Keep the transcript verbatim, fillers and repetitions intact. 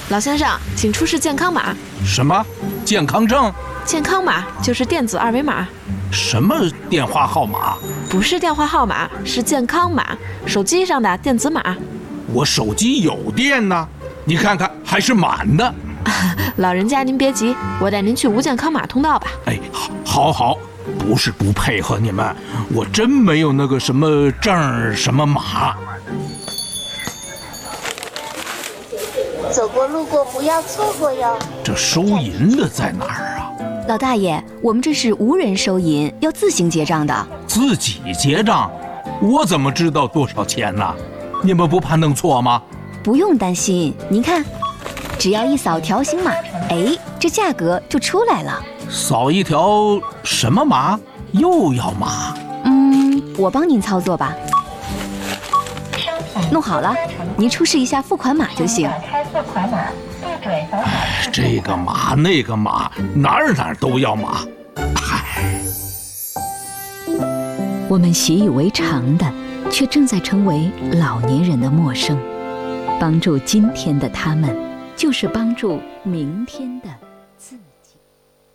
老先生，请出示健康码。 什么？健康证？ 健康码就是电子二维码。 什么电话号码？ 不是电话号码，是健康码，手机上的电子码。 我手机有电呢，你看看还是满的。 老人家您别急，我带您去无健康码通道吧。 哎，好，好，好，不是不配合你们，我真没有那个什么证什么码。 走过路过不要错过哟。 这收银的在哪儿啊？ 老大爷，我们这是无人收银，要自行结账的。 自己结账？我怎么知道多少钱呢？你们不怕弄错吗？ 不用担心，您看，只要一扫条形码，哎，这价格就出来了。 扫一条什么码？又要码？ 嗯，我帮您操作吧。弄好了，您出示一下付款码就行。 哎，这个码那个码，哪儿哪儿都要码。唉， 我们习以为常的，却正在成为老年人的陌生。帮助今天的他们，就是帮助明天的自己。